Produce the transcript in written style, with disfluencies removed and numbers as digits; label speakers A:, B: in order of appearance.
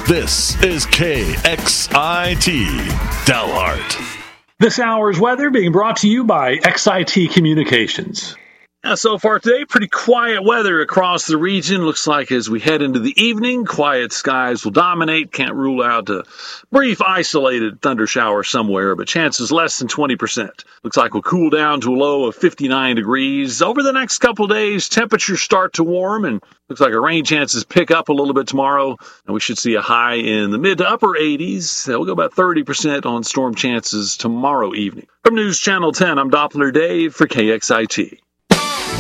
A: This is KXIT Dalhart.
B: This hour's weather being brought to you by XIT Communications.
C: So far today, pretty quiet weather across the region. Looks like as we head into the evening, quiet skies will dominate. Can't rule out a brief isolated thunder shower somewhere, but chances less than 20%. Looks like we'll cool down to a low of 59 degrees. Over the next couple of days, temperatures start to warm, and looks like our rain chances pick up a little bit tomorrow, and we should see a high in the mid to upper 80s. We'll go about 30% on storm chances tomorrow evening. From News Channel 10, I'm Doppler Dave for KXIT.